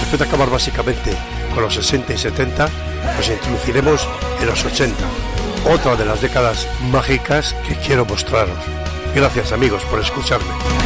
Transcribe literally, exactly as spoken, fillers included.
después de acabar básicamente con los sesenta y setenta, nos introduciremos en los ochenta, otra de las décadas mágicas que quiero mostraros. Gracias amigos por escucharme.